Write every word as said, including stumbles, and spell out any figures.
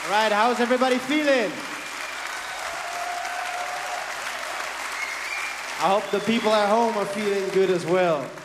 All right, how's everybody feeling? I hope the people at home are feeling good as well.